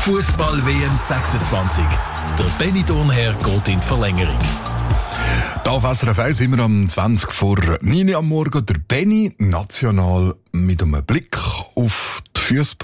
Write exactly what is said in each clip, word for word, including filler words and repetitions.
Fußball-W M sechsundzwanzig. Der Benny Thurnherr geht in die Verlängerung. Da auf S R F eins immer am zwanzig vor neun Uhr am Morgen. Der Benny national mit einem Blick auf die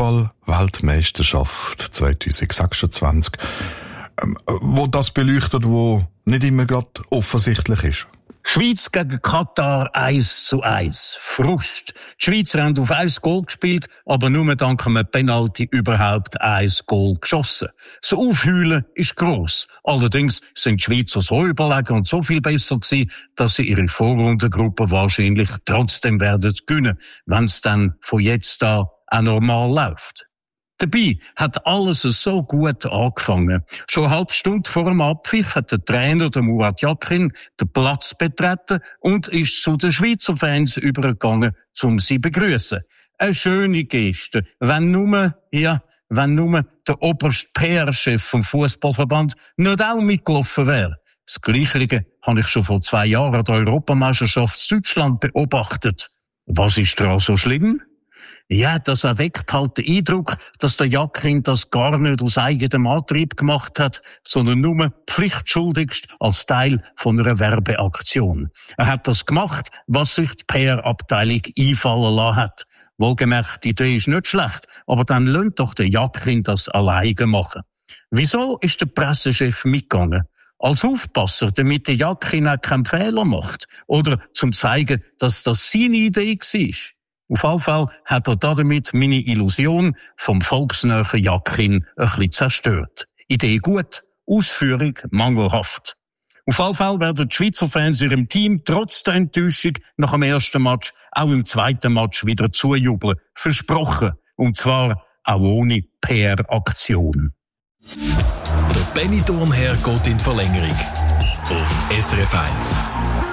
Fußball-Weltmeisterschaft zwanzig sechsundzwanzig, ähm, wo das beleuchtet, wo nicht immer gerade offensichtlich ist. Schweiz gegen Katar eins zu eins. Frust. Die Schweizer haben auf ein Goal gespielt, aber nur dank einem Penalty überhaupt ein Goal geschossen. Das Aufheulen ist gross. Allerdings sind die Schweizer so überlegen und so viel besser gewesen, dass sie ihre Vorrundengruppe wahrscheinlich trotzdem werden gewinnen, wenn es dann von jetzt an auch normal läuft. Dabei hat alles so gut angefangen. Schon eine halbe Stunde vor dem Abpfiff hat der Trainer, der Murat Yakin, den Platz betreten und ist zu den Schweizer Fans übergegangen, um sie zu begrüßen. Eine schöne Geste, wenn nur, ja, wenn nur der oberste P R-Chef vom Fußballverband nicht auch mitgelaufen wäre. Das Gleiche habe ich schon vor zwei Jahren an der Europameisterschaft Deutschland beobachtet. Was ist daran so schlimm? Ja, das erweckt halt den Eindruck, dass der Yakin das gar nicht aus eigenem Antrieb gemacht hat, sondern nur pflichtschuldigst als Teil von einer Werbeaktion. Er hat das gemacht, was sich die P R-Abteilung einfallen lassen hat. Wohlgemerkt, die Idee ist nicht schlecht, aber dann lasst doch der Yakin das alleine machen. Wieso ist der Pressechef mitgegangen? Als Aufpasser, damit der Yakin auch keinen Fehler macht? Oder zum zeigen, dass das seine Idee war? Auf jeden Fall hat er damit meine Illusion vom volksnahen Yakin ein bisschen zerstört. Idee gut, Ausführung mangelhaft. Auf jeden Fall werden die Schweizer Fans ihrem Team trotz der Enttäuschung nach dem ersten Match auch im zweiten Match wieder zujubeln. Versprochen. Und zwar auch ohne P R-Aktion. Der Benny Thurnherr geht in die Verlängerung. Auf S R F eins.